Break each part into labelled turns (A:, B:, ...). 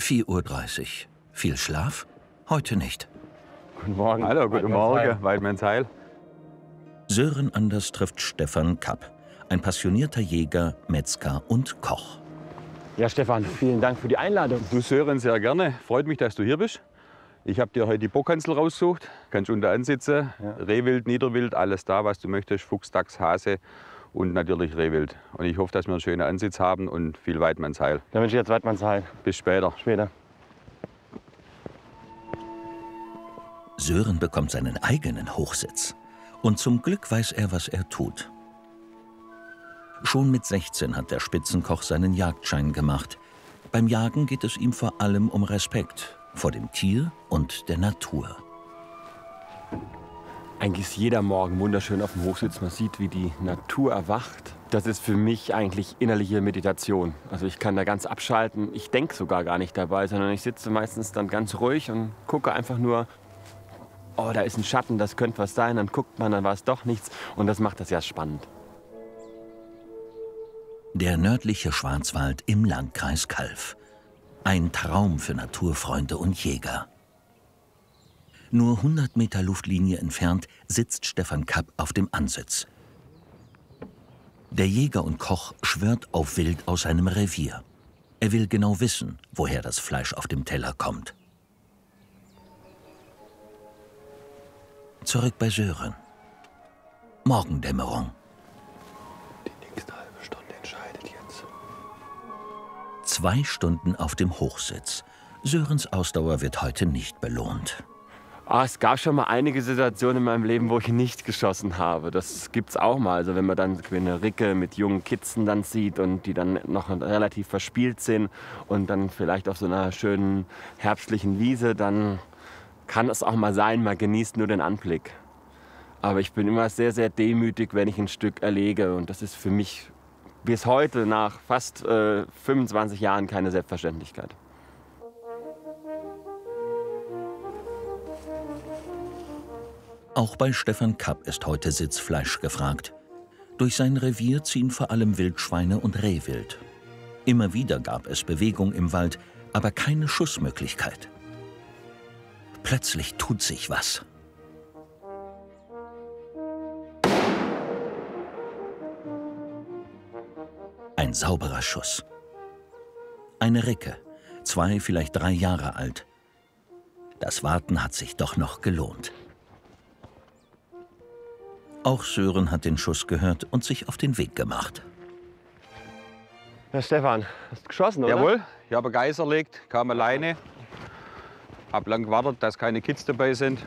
A: 4:30 Uhr. Viel Schlaf? Heute nicht.
B: Guten Morgen.
C: Hallo, guten Morgen, Weidmannsheil.
A: Sören Anders trifft Stefan Kapp, ein passionierter Jäger, Metzger und Koch.
B: Ja, Stefan, vielen Dank für die Einladung.
C: Du, Sören, sehr gerne. Freut mich, dass du hier bist. Ich habe dir heute die Bockhansel rausgesucht. Kannst unter ansitzen. Ja. Rehwild, Niederwild, alles da, was du möchtest. Fuchs, Dachs, Hase und natürlich Rehwild. Und ich hoffe, dass wir einen schönen Ansitz haben und viel Weidmannsheil.
B: Dann wünsche ich jetzt Weidmannsheil.
C: Bis später.
B: Später.
A: Sören bekommt seinen eigenen Hochsitz. Und zum Glück weiß er, was er tut. Schon mit 16 hat der Spitzenkoch seinen Jagdschein gemacht. Beim Jagen geht es ihm vor allem um Respekt vor dem Tier und der Natur.
B: Eigentlich ist jeder Morgen wunderschön auf dem Hochsitz. Man sieht, wie die Natur erwacht. Das ist für mich eigentlich innerliche Meditation. Also ich kann da ganz abschalten. Ich denke sogar gar nicht dabei, sondern ich sitze meistens dann ganz ruhig und gucke einfach nur, oh, da ist ein Schatten, das könnte was sein. Dann guckt man, dann war es doch nichts. Und das macht das ja spannend.
A: Der nördliche Schwarzwald im Landkreis Calw. Ein Traum für Naturfreunde und Jäger. Nur 100 Meter Luftlinie entfernt sitzt Stefan Kapp auf dem Ansitz. Der Jäger und Koch schwört auf Wild aus seinem Revier. Er will genau wissen, woher das Fleisch auf dem Teller kommt. Zurück bei Sören. Morgendämmerung.
B: Die nächste halbe Stunde entscheidet jetzt.
A: 2 Stunden auf dem Hochsitz. Sörens Ausdauer wird heute nicht belohnt.
B: Es gab schon mal einige Situationen in meinem Leben, wo ich nicht geschossen habe. Das gibt's auch mal. Also wenn man dann eine Ricke mit jungen Kitzen dann sieht und die dann noch relativ verspielt sind und dann vielleicht auf so einer schönen herbstlichen Wiese, dann kann es auch mal sein, man genießt nur den Anblick. Aber ich bin immer sehr, sehr demütig, wenn ich ein Stück erlege. Und das ist für mich bis heute nach fast 25 Jahren keine Selbstverständlichkeit.
A: Auch bei Stefan Kapp ist heute Sitzfleisch gefragt. Durch sein Revier ziehen vor allem Wildschweine und Rehwild. Immer wieder gab es Bewegung im Wald, aber keine Schussmöglichkeit. Plötzlich tut sich was. Ein sauberer Schuss. Eine Ricke, 2, vielleicht 3 Jahre alt. Das Warten hat sich doch noch gelohnt. Auch Sören hat den Schuss gehört und sich auf den Weg gemacht.
B: Herr Stefan, hast du geschossen, oder?
C: Jawohl, ich habe Geiß erlegt, kam alleine. Hab lang gewartet, dass keine Kids dabei sind.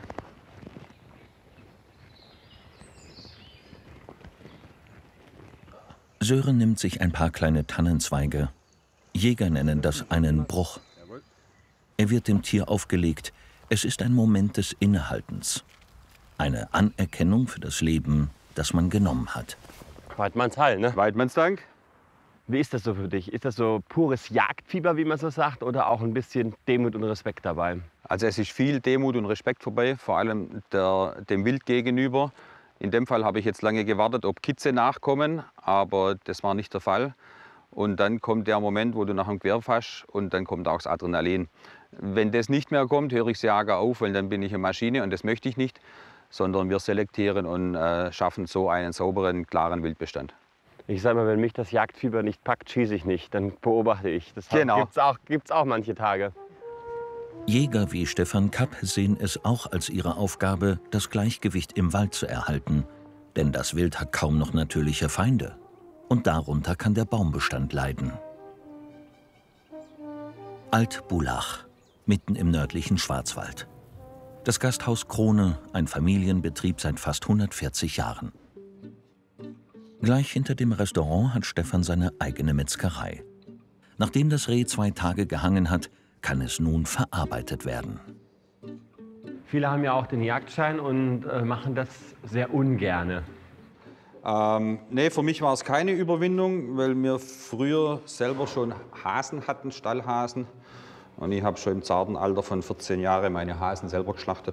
A: Sören nimmt sich ein paar kleine Tannenzweige. Jäger nennen das einen Bruch. Er wird dem Tier aufgelegt. Es ist ein Moment des Innehaltens. Eine Anerkennung für das Leben, das man genommen hat.
B: Weidmannsheil, ne?
C: Weidmannsdank.
B: Wie ist das so für dich? Ist das so pures Jagdfieber, wie man so sagt, oder auch ein bisschen Demut und Respekt dabei?
C: Also es ist viel Demut und Respekt vorbei, vor allem dem Wild gegenüber. In dem Fall habe ich jetzt lange gewartet, ob Kitze nachkommen, aber das war nicht der Fall. Und dann kommt der Moment, wo du nach dem Gewehr fasst und dann kommt auch das Adrenalin. Wenn das nicht mehr kommt, höre ich das Jagen auf, weil dann bin ich eine Maschine und das möchte ich nicht. Sondern wir selektieren und schaffen so einen sauberen, klaren Wildbestand.
B: Ich sage mal, wenn mich das Jagdfieber nicht packt, schieße ich nicht, dann beobachte ich. Das
C: genau.
B: Gibt's auch manche Tage.
A: Jäger wie Stefan Kapp sehen es auch als ihre Aufgabe, das Gleichgewicht im Wald zu erhalten. Denn das Wild hat kaum noch natürliche Feinde. Und darunter kann der Baumbestand leiden. Alt-Bulach, mitten im nördlichen Schwarzwald. Das Gasthaus Krone, ein Familienbetrieb seit fast 140 Jahren. Gleich hinter dem Restaurant hat Stefan seine eigene Metzgerei. Nachdem das Reh 2 Tage gehangen hat, kann es nun verarbeitet werden.
B: Viele haben ja auch den Jagdschein und machen das sehr ungerne.
C: Nee, für mich war es keine Überwindung, weil wir früher selber schon Hasen hatten, Stallhasen. Und ich habe schon im zarten Alter von 14 Jahren meine Hasen selber geschlachtet.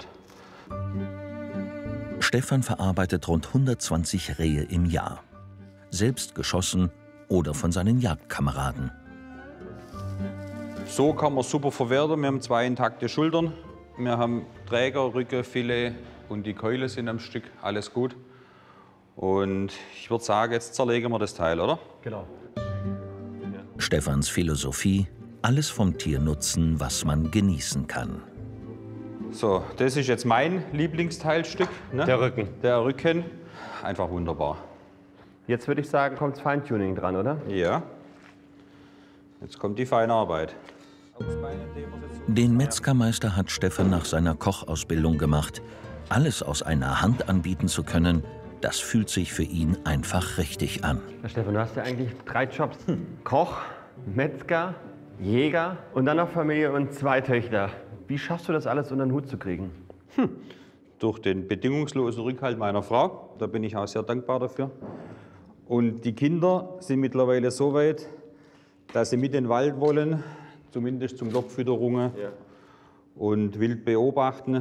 A: Stefan verarbeitet rund 120 Rehe im Jahr. Selbst geschossen oder von seinen Jagdkameraden.
C: So kann man super verwerten. Wir haben 2 intakte Schultern. Wir haben Träger, Rücken, Filet und die Keule sind am Stück. Alles gut. Und ich würde sagen, jetzt zerlegen wir das Teil, oder?
B: Genau.
A: Stefans Philosophie: alles vom Tier nutzen, was man genießen kann.
C: So, das ist jetzt mein Lieblingsteilstück. Ne?
B: Der Rücken.
C: Der Rücken. Einfach wunderbar.
B: Jetzt würde ich sagen, kommt das Feintuning dran, oder?
C: Ja. Jetzt kommt die Feinarbeit.
A: Den Metzgermeister hat Stefan nach seiner Kochausbildung gemacht. Alles aus einer Hand anbieten zu können, das fühlt sich für ihn einfach richtig an.
B: Herr Stefan, du hast ja eigentlich 3 Jobs. Koch, Metzger, Jäger und dann noch Familie und 2 Töchter. Wie schaffst du das alles unter den Hut zu kriegen?
C: Durch den bedingungslosen Rückhalt meiner Frau. Da bin ich auch sehr dankbar dafür. Und die Kinder sind mittlerweile so weit, dass sie mit in den Wald wollen, zumindest zum Lochfütterungen und wild beobachten.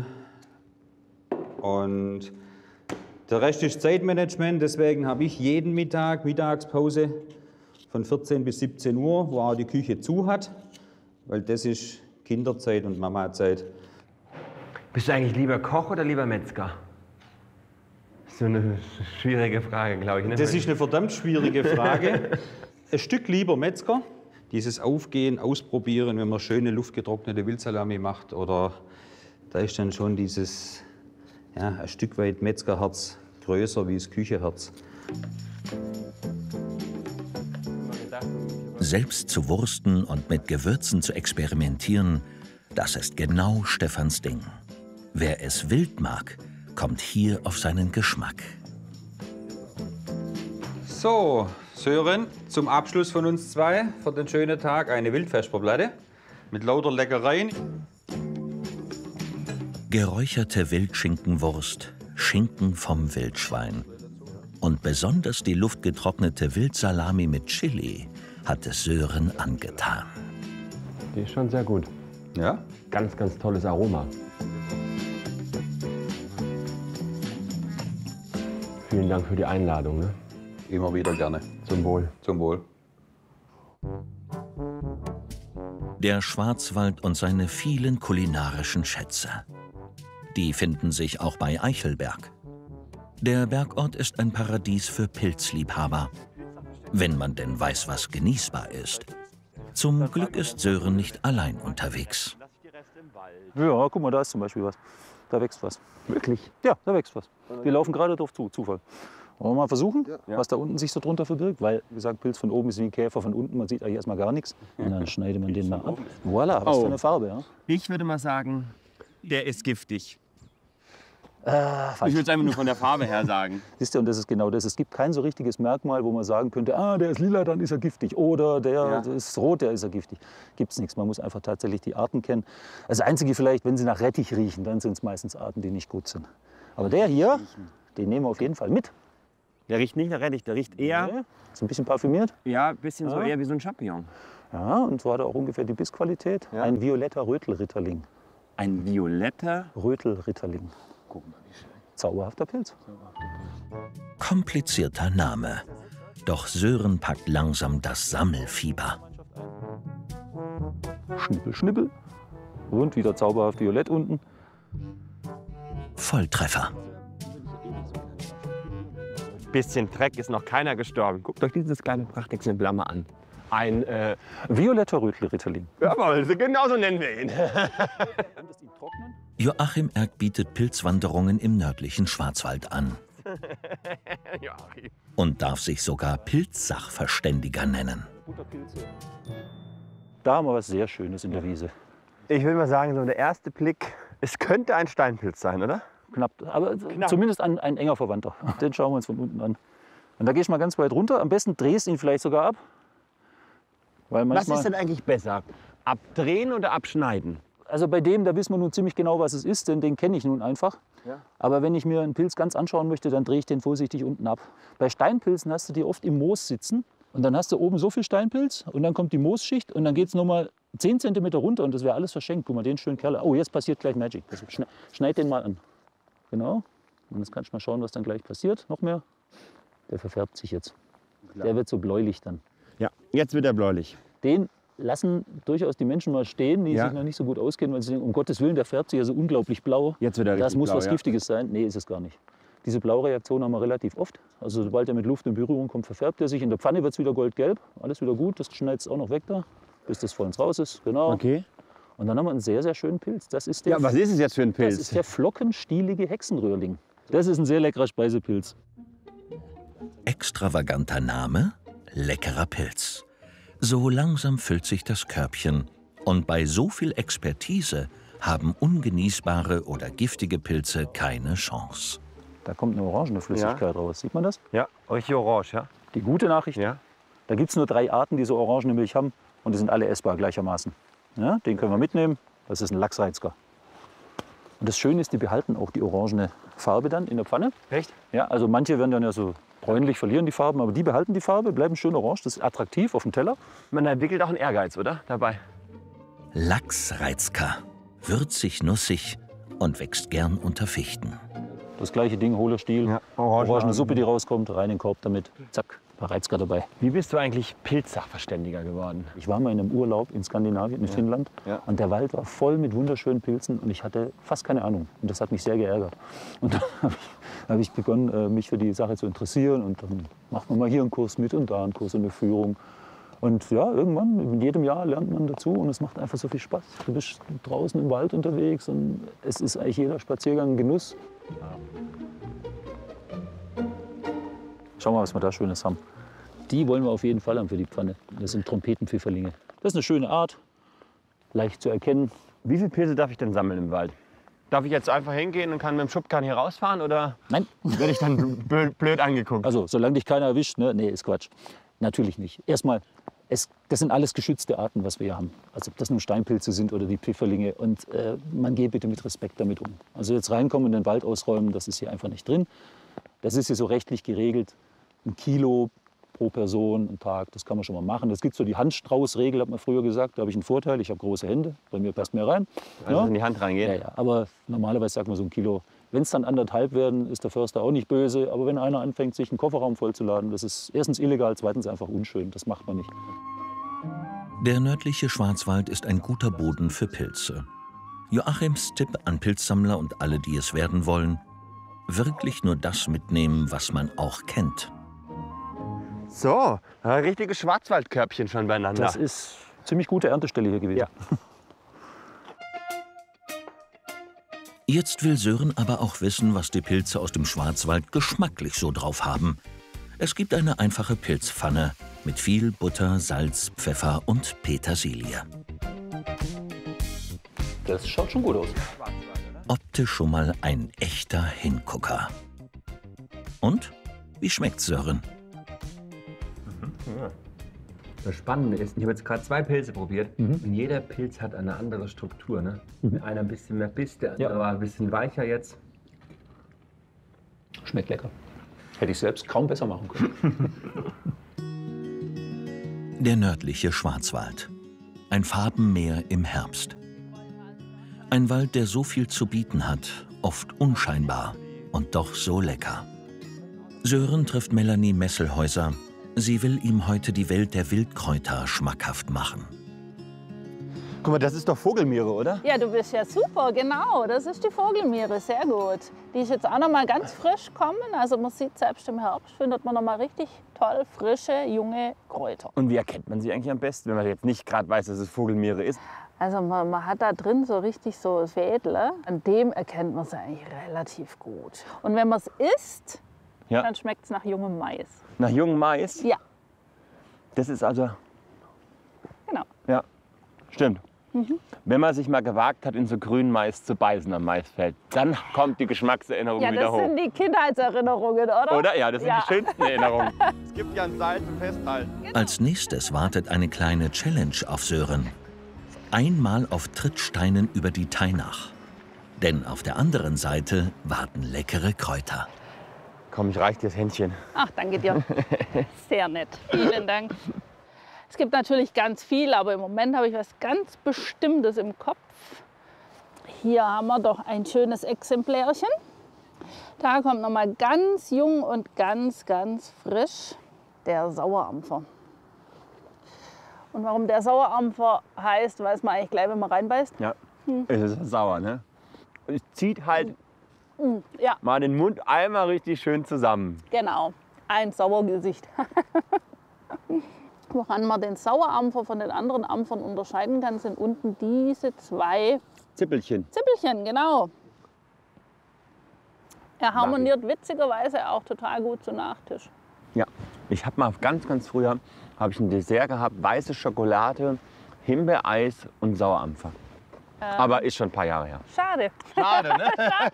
C: Und der Rest ist Zeitmanagement, deswegen habe ich jeden Mittag Mittagspause von 14 bis 17 Uhr, wo auch die Küche zu hat, weil das ist Kinderzeit und Mamazeit.
B: Bist du eigentlich lieber Koch oder lieber Metzger? So eine schwierige Frage, glaube ich. Ne?
C: Das ist eine verdammt schwierige Frage. Ein Stück lieber Metzger. Dieses Aufgehen, Ausprobieren, wenn man schöne luftgetrocknete Wildsalami macht, oder da ist dann schon dieses, ja, ein Stück weit Metzgerherz größer wie das Kücheherz.
A: Selbst zu wursten und mit Gewürzen zu experimentieren, das ist genau Stefans Ding. Wer es wild mag, kommt hier auf seinen Geschmack.
C: So, Sören, zum Abschluss von uns 2 für den schönen Tag eine Wildvesperplatte mit lauter Leckereien.
A: Geräucherte Wildschinkenwurst, Schinken vom Wildschwein. Und besonders die luftgetrocknete Wildsalami mit Chili hat es Sören angetan.
B: Die ist schon sehr gut.
C: Ja?
B: Ganz, ganz tolles Aroma. Vielen Dank für die Einladung. Ne?
C: Immer wieder gerne.
B: Zum Wohl.
C: Zum Wohl.
A: Der Schwarzwald und seine vielen kulinarischen Schätze. Die finden sich auch bei Eichelberg. Der Bergort ist ein Paradies für Pilzliebhaber. Wenn man denn weiß, was genießbar ist. Zum Glück ist Sören nicht allein unterwegs.
D: Ja, guck mal, da ist zum Beispiel was. Da wächst was.
B: Wirklich?
D: Ja, da wächst was. Wir laufen gerade drauf zu, Zufall. Wollen wir mal versuchen,
B: Ja.
D: was da unten sich so drunter verbirgt? Weil, wie gesagt, Pilz von oben ist wie ein Käfer von unten. Man sieht eigentlich erstmal gar nichts. Und dann schneidet man den mal ab. Voilà, was für eine Farbe, ja?
B: Ich würde mal sagen, der ist giftig. Ich
D: Falsch.
B: würde es einfach nur von der Farbe her sagen.
D: Siehst du, und das ist genau das. Es gibt kein so richtiges Merkmal, wo man sagen könnte, ah, der ist lila, dann ist er giftig. Oder der ist rot, der ist er giftig. Gibt es nichts. Man muss einfach tatsächlich die Arten kennen. Das Einzige vielleicht, wenn sie nach Rettich riechen, dann sind es meistens Arten, die nicht gut sind. Aber der hier, den nehmen wir auf jeden Fall mit.
B: Der riecht nicht nach Rettich, der riecht eher,
D: Ja, ist ein bisschen parfümiert.
B: ja, ein bisschen so
D: Ja.
B: eher wie so ein Champignon.
D: Ja, und so hat er auch ungefähr die Bissqualität.
B: Ja.
D: Ein violetter Rötelritterling.
B: Ein violetter.
D: Rötelritterling. Zauberhafter Pilz.
A: Komplizierter Name. Doch Sören packt langsam das Sammelfieber.
D: Schnippel, schnippel. Und wieder zauberhaft violett unten.
A: Volltreffer.
B: Bisschen Dreck, ist noch keiner gestorben. Guckt euch dieses kleine Prachtexemplar mal an. Ein,
D: Violetter Rötelritterling.
B: aber genauso nennen wir ihn.
A: Joachim Erck bietet Pilzwanderungen im nördlichen Schwarzwald an
B: Joachim.
A: und darf sich sogar Pilzsachverständiger nennen.
D: Da haben wir was sehr Schönes in der Wiese.
B: Ich würde mal sagen, so der erste Blick, es könnte ein Steinpilz sein, oder?
D: Knapp, aber zumindest ein enger Verwandter. Den schauen wir uns von unten an. Und da gehe ich mal ganz weit runter. Am besten drehst du ihn vielleicht sogar ab. Weil
B: Was
D: manchmal,
B: ist denn eigentlich besser? Abdrehen oder abschneiden?
D: also bei dem, da wissen wir nun ziemlich genau, was es ist, denn den kenne ich nun einfach.
B: Ja.
D: Aber wenn ich mir einen Pilz ganz anschauen möchte, dann drehe ich den vorsichtig unten ab. Bei Steinpilzen hast du die oft im Moos sitzen. Und dann hast du oben so viel Steinpilz und dann kommt die Moosschicht und dann geht es nochmal 10 cm runter und das wäre alles verschenkt. Guck mal, den schönen Kerl. Oh, jetzt passiert gleich Magic. Also schneid den mal an. Genau. Und jetzt kannst du mal schauen, was dann gleich passiert. Noch mehr. Der verfärbt sich jetzt. Der wird so bläulich dann.
B: Ja, jetzt wird er bläulich.
D: Den lassen durchaus die Menschen mal stehen, die sich noch nicht so gut auskennen, weil sie denken, um Gottes Willen, der färbt sich ja so unglaublich blau.
B: Jetzt wird er
D: Das
B: richtig
D: muss
B: blau,
D: was Giftiges sein. Nee, ist es gar nicht. Diese Blaureaktion haben wir relativ oft. Also sobald er mit Luft in Berührung kommt, verfärbt er sich. In der Pfanne wird es wieder goldgelb. Alles wieder gut. Das schneidest auch noch weg da, bis das vollends raus ist. Genau.
B: Okay.
D: Und dann haben wir einen sehr, sehr schönen Pilz. Das ist der,
B: Ja, was ist es jetzt für ein Pilz?
D: das ist der flockenstielige Hexenröhrling. Das ist ein sehr leckerer Speisepilz.
A: Extravaganter Name, leckerer Pilz. So langsam füllt sich das Körbchen. Und bei so viel Expertise haben ungenießbare oder giftige Pilze keine Chance.
D: Da kommt eine orangene Flüssigkeit raus. Sieht man das?
B: Ja, richtig orange, ja.
D: Die gute Nachricht,
B: Ja.
D: da gibt es nur 3 Arten, die so orangene Milch haben. Und die sind alle essbar gleichermaßen. Ja, den können wir mitnehmen. Das ist ein Lachsreizker. Und das Schöne ist, die behalten auch die orangene Farbe dann in der Pfanne.
B: Echt?
D: Ja, also manche werden dann ja so bräunlich, verlieren die Farben, aber die behalten die Farbe, bleiben schön orange. Das ist attraktiv auf dem Teller.
B: Man entwickelt auch einen Ehrgeiz, oder? Dabei.
A: Lachsreizker. Würzig, nussig und wächst gern unter Fichten.
D: Das gleiche Ding, hohler Stiel,
B: Ja,
D: orangene Suppe, die rauskommt, rein in den Korb damit. Zack, ein paar Reizker dabei.
B: Wie bist du eigentlich Pilzsachverständiger geworden?
D: Ich war mal in einem Urlaub in Skandinavien, in Finnland.
B: Ja.
D: Und der Wald war voll mit wunderschönen Pilzen und ich hatte fast keine Ahnung. Und das hat mich sehr geärgert. Und dann habe ich begonnen, mich für die Sache zu interessieren. Und dann macht man mal hier einen Kurs mit und da einen Kurs und eine Führung. Und ja, irgendwann, in jedem Jahr lernt man dazu und es macht einfach so viel Spaß. Du bist draußen im Wald unterwegs und es ist eigentlich jeder Spaziergang ein Genuss. Schauen wir mal, was wir da Schönes haben. Die wollen wir auf jeden Fall haben für die Pfanne. Das sind Trompetenpfifferlinge. Das ist eine schöne Art, leicht zu erkennen.
B: Wie viele Pilze darf ich denn sammeln im Wald? Darf ich jetzt einfach hingehen und kann mit dem Schubkarren hier rausfahren oder
D: Nein,
B: werde ich dann blöd angeguckt?
D: also solange dich keiner erwischt, ne? Nee, ist Quatsch. Natürlich nicht. Erstmal, das sind alles geschützte Arten, was wir hier haben. Also ob das nun Steinpilze sind oder die Pfifferlinge. Und man geht bitte mit Respekt damit um. Also jetzt reinkommen und den Wald ausräumen, das ist hier einfach nicht drin. Das ist hier so rechtlich geregelt. 1 Kilo pro Person am Tag, das kann man schon mal machen. Es gibt so die Handstraußregel, hat man früher gesagt. Da habe ich einen Vorteil, ich habe große Hände, bei mir passt mehr rein.
B: Also in die Hand reingehen?
D: Ja, ja. Aber normalerweise sagt man so 1 Kilo. Wenn es dann 1,5 werden, ist der Förster auch nicht böse. Aber wenn einer anfängt, sich einen Kofferraum vollzuladen, das ist erstens illegal, zweitens einfach unschön. Das macht man nicht.
A: Der nördliche Schwarzwald ist ein guter Boden für Pilze. Joachims Tipp an Pilzsammler und alle, die es werden wollen: wirklich nur das mitnehmen, was man auch kennt.
B: So, ein richtiges Schwarzwaldkörbchen schon beieinander.
D: Das ist eine ziemlich gute Erntestelle hier gewesen.
B: Ja.
A: Jetzt will Sören aber auch wissen, was die Pilze aus dem Schwarzwald geschmacklich so drauf haben. Es gibt eine einfache Pilzpfanne mit viel Butter, Salz, Pfeffer und Petersilie.
D: Das schaut schon gut aus.
A: Optisch schon mal ein echter Hingucker. Und? Wie schmeckt's, Sören?
B: Das Spannende ist, ich habe jetzt gerade 2 Pilze probiert und jeder Pilz hat eine andere Struktur. Ne? Einer ein bisschen mehr Biss, der andere war ein bisschen weicher jetzt.
D: Schmeckt lecker. Hätte ich selbst kaum besser machen können.
A: Der nördliche Schwarzwald. Ein Farbenmeer im Herbst. Ein Wald, der so viel zu bieten hat, oft unscheinbar und doch so lecker. Sören trifft Melanie Messelhäuser. Sie will ihm heute die Welt der Wildkräuter schmackhaft machen.
B: Guck mal, das ist doch Vogelmiere, oder?
E: Ja, du bist ja super, genau. Das ist die Vogelmiere, sehr gut. Die ist jetzt auch noch mal ganz frisch kommen. Also man sieht, selbst im Herbst findet man noch mal richtig toll frische, junge Kräuter.
B: Und wie erkennt man sie eigentlich am besten, wenn man jetzt nicht gerade weiß, dass es Vogelmiere ist?
E: Also man hat da drin so richtig so Fädle. An dem erkennt man sie eigentlich relativ gut. Und wenn man es isst,
B: Ja.
E: dann schmeckt es nach jungem Mais.
B: Nach jungem Mais?
E: Ja,
B: Das ist also,
E: genau.
B: ja, stimmt. Wenn man sich mal gewagt hat, in so grünen Mais zu beißen am Maisfeld, dann kommt die Geschmackserinnerung
E: Ja,
B: wieder
E: das
B: hoch.
E: sind die Kindheitserinnerungen, oder?
B: Oder? Ja, das sind
E: Ja.
B: die schönsten Erinnerungen. Es gibt ja ein Seil zum Festhalten.
A: Als nächstes wartet eine kleine Challenge auf Sören. Einmal auf Trittsteinen über die Teinach. Denn auf der anderen Seite warten leckere Kräuter.
B: Komm, ich reich dir das Händchen.
E: Ach, danke dir. Sehr nett. Vielen Dank. Es gibt natürlich ganz viel, aber im Moment habe ich was ganz Bestimmtes im Kopf. Hier haben wir doch ein schönes Exemplärchen. Da kommt noch mal ganz jung und ganz frisch der Sauerampfer. Und warum der Sauerampfer heißt, weiß man eigentlich gleich, wenn man reinbeißt.
B: Ja, es ist sauer, ne? Und es zieht halt
E: Ja,
B: mal den Mund einmal richtig schön zusammen.
E: genau. Ein Sauergesicht. Woran man den Sauerampfer von den anderen Ampfern unterscheiden kann, sind unten diese zwei
B: Zippelchen.
E: Zippelchen, genau. Er harmoniert witzigerweise auch total gut zu Nachtisch.
B: Ja, ich habe mal ganz früher ein Dessert gehabt, weiße Schokolade, Himbeereis und Sauerampfer. Aber ist schon ein paar Jahre her.
E: Schade.
B: Schade, ne?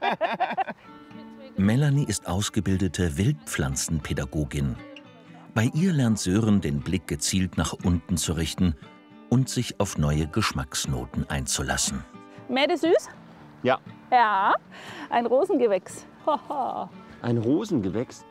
A: Melanie ist ausgebildete Wildpflanzenpädagogin. Bei ihr lernt Sören, den Blick gezielt nach unten zu richten und sich auf neue Geschmacksnoten einzulassen.
E: Mäde süß?
B: Ja.
E: Ja, ein Rosengewächs. Haha.
B: Ein Rosengewächs.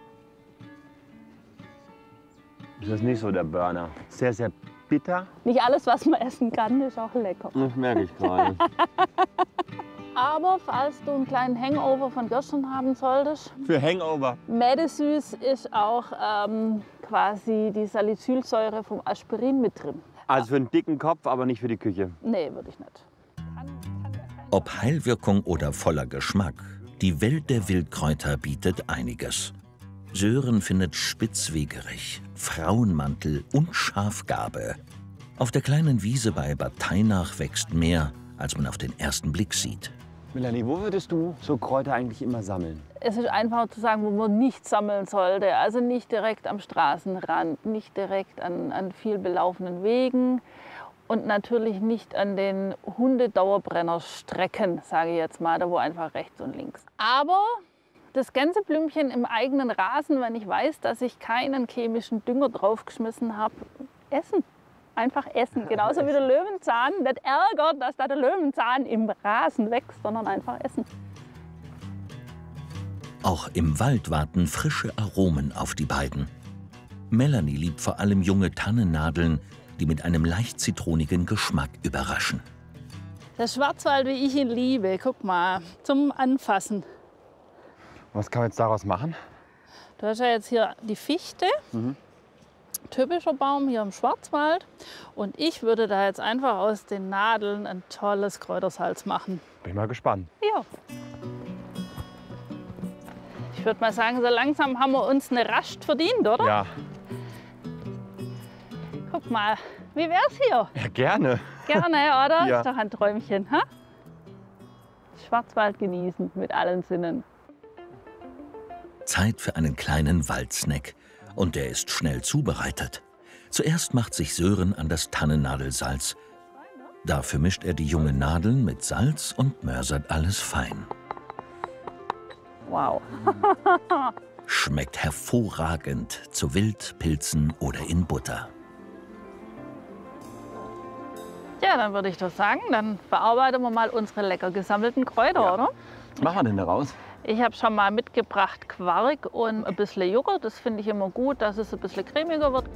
B: Das ist nicht so der Burner. Sehr, sehr bitter.
E: Nicht alles, was man essen kann, ist auch lecker.
B: Das merke ich gerade.
E: Aber falls du einen kleinen Hangover von gestern haben solltest,
B: Für Hangover.
E: Mädesüß ist auch quasi die Salicylsäure vom Aspirin mit drin.
B: Also für einen dicken Kopf, aber nicht für die Küche.
E: Nee, würde ich nicht.
A: Ob Heilwirkung oder voller Geschmack, die Welt der Wildkräuter bietet einiges. Sören findet Spitzwegerich, Frauenmantel und Schafgarbe. Auf der kleinen Wiese bei Bad Teinach wächst mehr, als man auf den ersten Blick sieht.
B: Melanie, wo würdest du so Kräuter eigentlich immer sammeln?
E: Es ist einfach zu sagen, wo man nicht sammeln sollte. Also nicht direkt am Straßenrand, nicht direkt an viel belaufenen Wegen und natürlich nicht an den Hundedauerbrennerstrecken, sage ich jetzt mal, da wo einfach rechts und links. Aber das Gänseblümchen im eigenen Rasen, wenn ich weiß, dass ich keinen chemischen Dünger draufgeschmissen habe, essen. Einfach essen. Genauso wie der Löwenzahn. Nicht ärgert, dass da der Löwenzahn im Rasen wächst, sondern einfach essen.
A: Auch im Wald warten frische Aromen auf die beiden. Melanie liebt vor allem junge Tannennadeln, die mit einem leicht zitronigen Geschmack überraschen.
E: Der Schwarzwald, wie ich ihn liebe, guck mal, zum Anfassen.
B: Was kann man jetzt daraus machen?
E: Du hast ja jetzt hier die Fichte, typischer Baum hier im Schwarzwald. Und ich würde da jetzt einfach aus den Nadeln ein tolles Kräutersalz machen.
B: Bin mal gespannt.
E: Ja. Ich würde mal sagen, so langsam haben wir uns eine Rast verdient, oder?
B: Ja,
E: Guck mal, wie wär's hier?
B: ja gerne.
E: Gerne, oder?
B: Ja.
E: Ist doch ein Träumchen, ha? Schwarzwald genießen mit allen Sinnen.
A: Zeit für einen kleinen Waldsnack. Und der ist schnell zubereitet. Zuerst macht sich Sören an das Tannennadelsalz. Dafür mischt er die jungen Nadeln mit Salz und mörsert alles fein.
E: Wow.
A: Schmeckt hervorragend zu Wild, Pilzen oder in Butter.
E: Ja, dann würde ich doch sagen, dann verarbeiten wir mal unsere lecker gesammelten Kräuter, oder?
B: Was machen wir denn daraus?
E: Ich habe schon mal mitgebracht Quark und ein bisschen Joghurt. Das finde ich immer gut, dass es ein bisschen cremiger wird.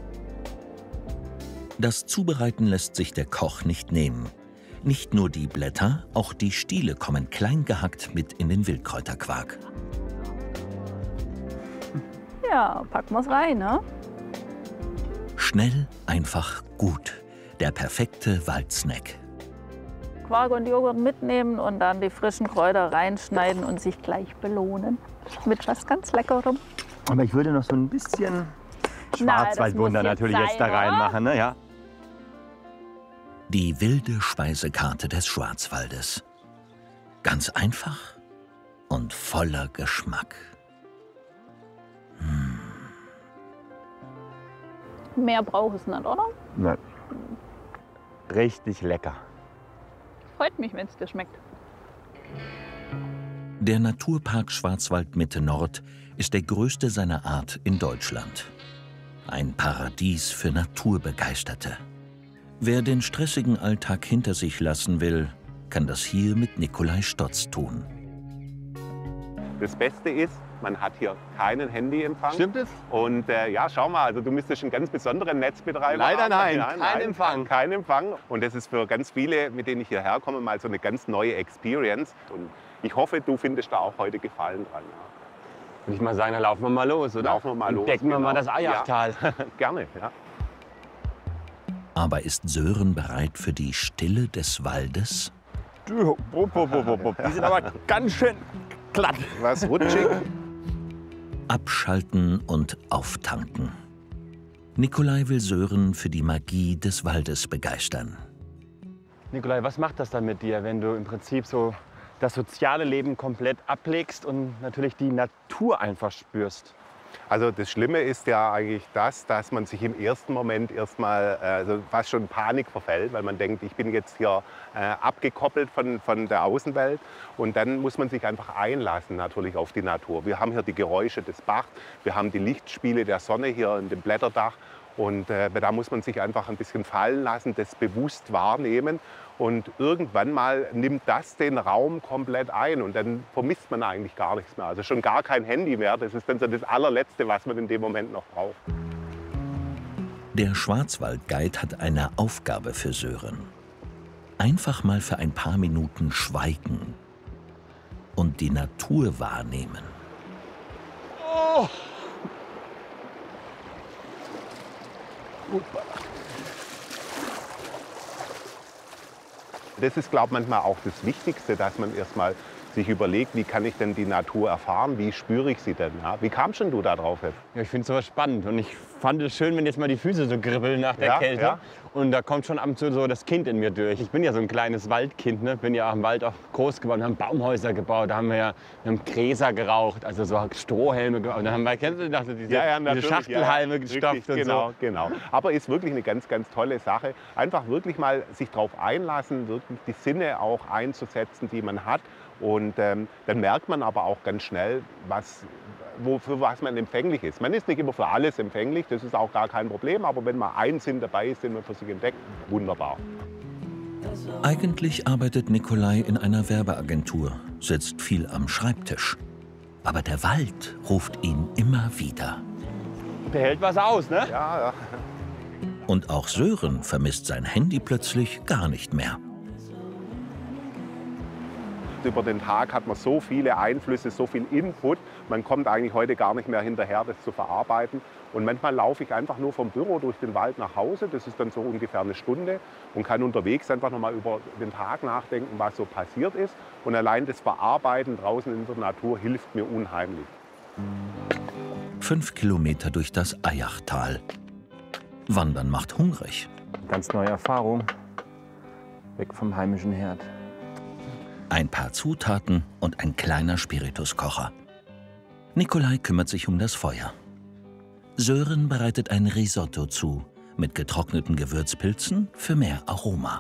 A: Das Zubereiten lässt sich der Koch nicht nehmen. Nicht nur die Blätter, auch die Stiele kommen klein gehackt mit in den Wildkräuterquark.
E: Ja, packen wir es rein, ne?
A: Schnell, einfach, gut. Der perfekte Waldsnack.
E: Quark und Joghurt mitnehmen und dann die frischen Kräuter reinschneiden und sich gleich belohnen. Mit was ganz Leckerem.
B: Aber ich würde noch so ein bisschen Schwarzwaldwunder
E: das muss
B: natürlich
E: jetzt
B: jetzt da
E: sein,
B: reinmachen. Ne? Ja.
A: Die wilde Speisekarte des Schwarzwaldes. Ganz einfach und voller Geschmack.
E: Mehr braucht es nicht, oder?
B: Nein. Richtig lecker.
E: Freut mich, wenn es dir schmeckt.
A: Der Naturpark Schwarzwald Mitte Nord ist der größte seiner Art in Deutschland. Ein Paradies für Naturbegeisterte. Wer den stressigen Alltag hinter sich lassen will, kann das hier mit Nikolai Stotz tun.
F: Das Beste ist, man hat hier keinen Handyempfang.
B: Stimmt es?
F: Und ja, schau mal, also du müsstest einen ganz besonderen Netzbetreiber
B: Leider
F: haben.
B: nein,
F: Ja,
B: kein Empfang.
F: Kein Empfang. Und das ist für ganz viele, mit denen ich hierher komme, mal so eine ganz neue Experience. Und ich hoffe, du findest da auch heute Gefallen dran. Ja.
B: Würde ich mal sagen, dann laufen wir mal los, oder?
F: Laufen wir mal los.
B: Entdecken wir mal
F: genau.
B: das Eyachtal.
F: Ja. Gerne, ja.
A: Aber ist Sören bereit für die Stille des Waldes?
B: Die sind aber ganz schön glatt.
F: Was rutschig?
A: Abschalten und auftanken. Nikolai will Sören für die Magie des Waldes begeistern.
B: Nikolai, was macht das dann mit dir, wenn du im Prinzip so das soziale Leben komplett ablegst und natürlich die Natur einfach spürst?
F: Also das Schlimme ist ja eigentlich das, dass man sich im ersten Moment erstmal also fast schon in Panik verfällt, weil man denkt, ich bin jetzt hier abgekoppelt von der Außenwelt. Und dann muss man sich einfach einlassen natürlich auf die Natur. Wir haben hier die Geräusche des Bachs, wir haben die Lichtspiele der Sonne hier in dem Blätterdach. Und da muss man sich einfach ein bisschen fallen lassen, das bewusst wahrnehmen. Und irgendwann mal nimmt das den Raum komplett ein und dann vermisst man eigentlich gar nichts mehr. Also schon gar kein Handy mehr. Das ist dann so das allerletzte, was man in dem Moment noch braucht.
A: Der Schwarzwaldguide hat eine Aufgabe für Sören. Einfach mal für ein paar Minuten schweigen und die Natur wahrnehmen.
B: Oh.
F: Das ist, glaube ich, manchmal auch das Wichtigste, dass man erstmal sich überlegt, wie kann ich denn die Natur erfahren, wie spüre ich sie denn? Ja? Wie kamst denn du da drauf jetzt?
B: Ja, ich finde sowas spannend und ich fand es schön, wenn jetzt mal die Füße so kribbeln nach der Kälte.
F: Ja.
B: Und da kommt schon ab und zu so das Kind in mir durch. Ich bin ja so ein kleines Waldkind, ne? Bin ja im Wald auch groß geworden. Wir haben Baumhäuser gebaut, da haben wir Gräser geraucht, also so Strohhelme gebaut. Und dann haben wir, kennst du das, diese Schachtelhalme gestopft und
F: genau,
B: so.
F: Genau. Aber ist wirklich eine ganz, ganz tolle Sache. Einfach wirklich mal sich darauf einlassen, wirklich die Sinne auch einzusetzen, die man hat. Und dann merkt man aber auch ganz schnell, für was man empfänglich ist. Man ist nicht immer für alles empfänglich, das ist auch gar kein Problem. Aber wenn mal ein Sinn dabei ist, den man für sich entdeckt, wunderbar.
A: Eigentlich arbeitet Nikolai in einer Werbeagentur, sitzt viel am Schreibtisch. Aber der Wald ruft ihn immer wieder.
B: Der hält was aus, ne?
F: Ja.
A: Und auch Sören vermisst sein Handy plötzlich gar nicht mehr.
F: Über den Tag hat man so viele Einflüsse, so viel Input. Man kommt eigentlich heute gar nicht mehr hinterher, das zu verarbeiten. Und manchmal laufe ich einfach nur vom Büro durch den Wald nach Hause. Das ist dann so ungefähr eine Stunde und kann unterwegs einfach noch mal über den Tag nachdenken, was so passiert ist. Und allein das Verarbeiten draußen in der Natur hilft mir unheimlich.
A: 5 Kilometer durch das Eyachtal. Wandern macht hungrig.
B: Ganz neue Erfahrung. Weg vom heimischen Herd.
A: Ein paar Zutaten und ein kleiner Spirituskocher. Nikolai kümmert sich um das Feuer. Sören bereitet ein Risotto zu, mit getrockneten Gewürzpilzen für mehr Aroma.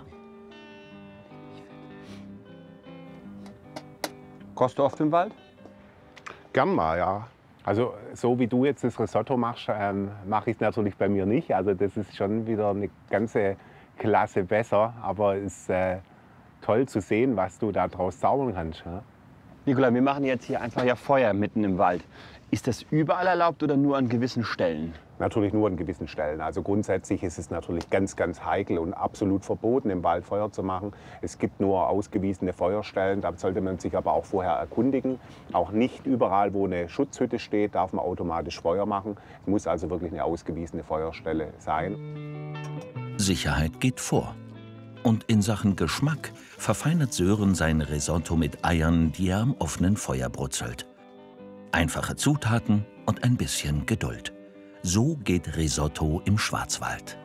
B: Kochst du oft im Wald?
F: Gern mal, ja. Also so wie du jetzt das Risotto machst, mache ich es natürlich bei mir nicht. Also das ist schon wieder eine ganze Klasse besser, aber es ist toll zu sehen, was du da draus zaubern kannst. Ja?
B: Nikolai, wir machen jetzt hier einfach Feuer mitten im Wald. Ist das überall erlaubt oder nur an gewissen Stellen?
F: Natürlich nur an gewissen Stellen. Also grundsätzlich ist es natürlich ganz, ganz heikel und absolut verboten, im Wald Feuer zu machen. Es gibt nur ausgewiesene Feuerstellen, da sollte man sich aber auch vorher erkundigen. Auch nicht überall, wo eine Schutzhütte steht, darf man automatisch Feuer machen. Es muss also wirklich eine ausgewiesene Feuerstelle sein.
A: Sicherheit geht vor. Und in Sachen Geschmack verfeinert Sören sein Risotto mit Eiern, die er am offenen Feuer brutzelt. Einfache Zutaten und ein bisschen Geduld. So geht Risotto im Schwarzwald.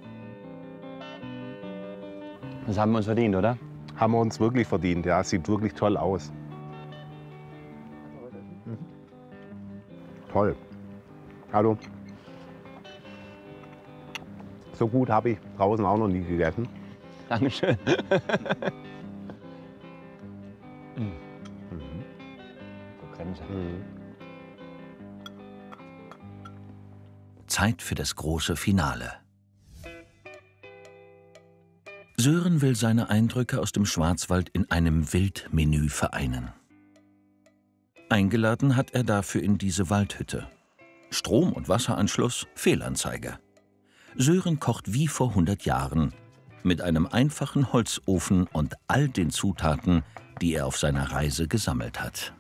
B: Das haben wir uns verdient, oder?
F: Haben wir uns wirklich verdient, ja. Sieht wirklich toll aus. Toll. Hallo. So gut habe ich draußen auch noch nie gegessen.
B: Dankeschön.
A: Zeit für das große Finale. Sören will seine Eindrücke aus dem Schwarzwald in einem Wildmenü vereinen. Eingeladen hat er dafür in diese Waldhütte. Strom- und Wasseranschluss, Fehlanzeige. Sören kocht wie vor 100 Jahren, mit einem einfachen Holzofen und all den Zutaten, die er auf seiner Reise gesammelt hat.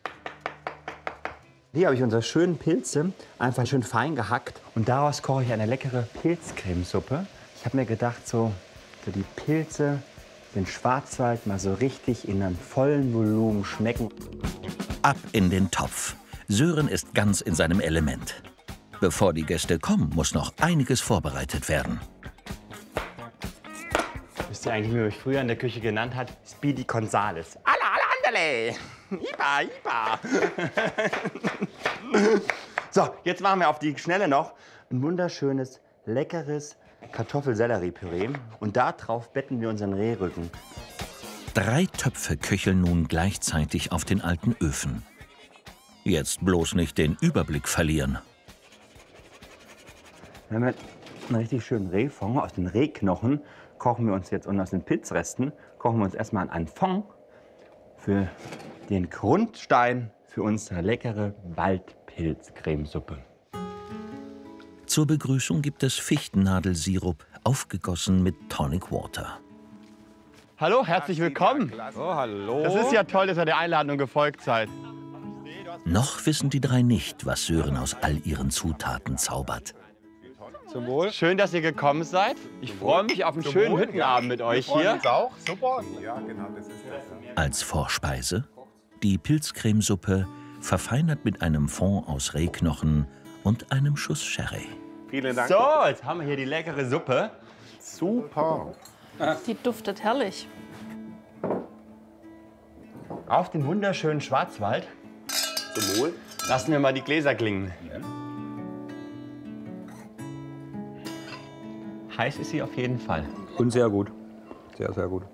G: Hier habe ich unsere schönen Pilze einfach schön fein gehackt. Und daraus koche ich eine leckere Pilzcremesuppe. Ich habe mir gedacht, so die Pilze, den Schwarzwald mal so richtig in einem vollen Volumen schmecken.
A: Ab in den Topf. Sören ist ganz in seinem Element. Bevor die Gäste kommen, muss noch einiges vorbereitet werden.
G: Wisst ihr eigentlich, wie man mich früher in der Küche genannt hat? Speedy Gonzales. Alla andale! Ipa! So, jetzt machen wir auf die Schnelle noch ein wunderschönes, leckeres Kartoffel-Sellerie-Püree. Und da drauf betten wir unseren Rehrücken.
A: 3 Töpfe köcheln nun gleichzeitig auf den alten Öfen. Jetzt bloß nicht den Überblick verlieren.
G: Wir haben einen richtig schönen Rehfond aus den Rehknochen. Kochen wir uns jetzt, und aus den Pilzresten kochen wir uns erstmal einen Fond für den Grundstein für unsere leckere Waldpilzcremesuppe.
A: Zur Begrüßung gibt es Fichtennadelsirup, aufgegossen mit Tonic Water.
G: Hallo, herzlich willkommen.
C: Oh, hallo.
G: Das ist ja toll, dass ihr der Einladung gefolgt seid.
A: Noch wissen die 3 nicht, was Sören aus all ihren Zutaten zaubert.
C: Zum Wohl.
G: Schön, dass ihr gekommen seid. Ich freue mich auf einen schönen Hüttenabend mit euch hier.
F: Uns auch. Super. Ja, genau, das ist das.
A: Als Vorspeise die Pilzcremesuppe, verfeinert mit einem Fond aus Rehknochen und einem Schuss Sherry.
F: Vielen Dank.
G: So, jetzt haben wir hier die leckere Suppe.
F: Super.
E: Die duftet herrlich.
G: Auf den wunderschönen Schwarzwald.
F: Zum Wohl.
G: Lassen wir mal die Gläser klingen. Heiß ist sie auf jeden Fall.
C: Und sehr gut. Sehr, sehr gut.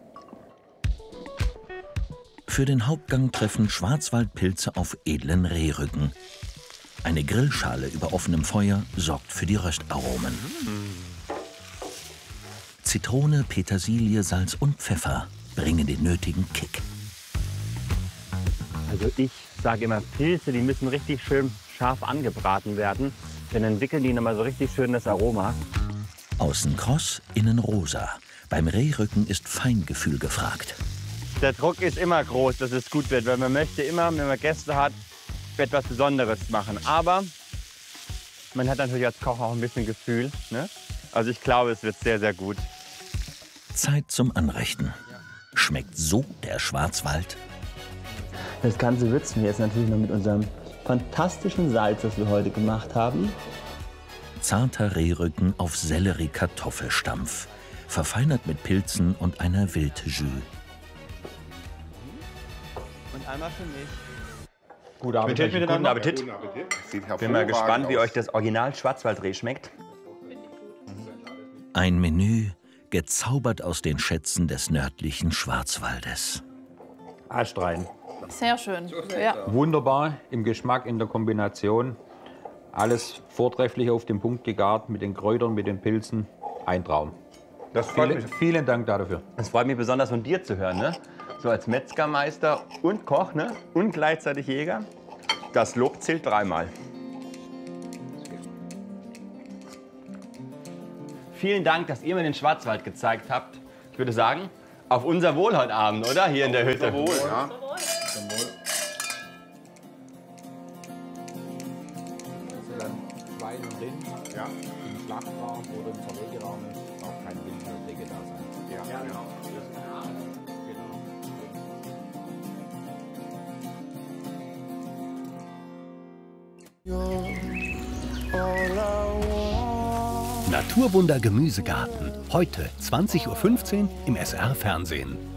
A: Für den Hauptgang treffen Schwarzwaldpilze auf edlen Rehrücken. Eine Grillschale über offenem Feuer sorgt für die Röstaromen. Zitrone, Petersilie, Salz und Pfeffer bringen den nötigen Kick.
G: Also ich sage immer, Pilze, die müssen richtig schön scharf angebraten werden. Dann entwickeln die nochmal so richtig schön das Aroma.
A: Außen kross, innen rosa. Beim Rehrücken ist Feingefühl gefragt.
G: Der Druck ist immer groß, dass es gut wird, weil man möchte immer, wenn man Gäste hat, etwas Besonderes machen. Aber man hat natürlich als Koch auch ein bisschen Gefühl, ne? Also ich glaube, es wird sehr, sehr gut.
A: Zeit zum Anrichten. Schmeckt so der Schwarzwald?
G: Das Ganze würzen wir jetzt natürlich noch mit unserem fantastischen Salz, das wir heute gemacht haben.
A: Zarter Rehrücken auf Sellerie-Kartoffelstampf. Verfeinert mit Pilzen und einer Wildjus.
G: Und einmal für mich.
C: Guten Appetit miteinander.
G: Guten Appetit.
F: Sieht hervorragend
G: Bin mal gespannt, wie
F: aus.
G: euch das Original Schwarzwaldreh schmeckt.
A: Ein Menü, gezaubert aus den Schätzen des nördlichen Schwarzwaldes.
C: Astrein.
E: Sehr schön. Ja.
C: Wunderbar im Geschmack, in der Kombination. Alles vortrefflich auf den Punkt gegart, mit den Kräutern, mit den Pilzen. Ein Traum.
F: Das freut mich.
C: Vielen Dank dafür.
G: Es freut mich besonders von dir zu hören, ne? So als Metzgermeister und Koch, ne? Und gleichzeitig Jäger. Das Lob zählt 3-mal. Vielen Dank, dass ihr mir den Schwarzwald gezeigt habt. Ich würde sagen, auf unser Wohl heute Abend, oder? Hier in der Hütte.
F: Wohl, ja.
H: Schwein und Rind im Schlachtraum oder im Zerlegeraum ist auch kein Wind und Wege da sein.
F: Ja, genau.
I: Naturwunder Gemüsegarten. Heute 20:15 Uhr im SR Fernsehen.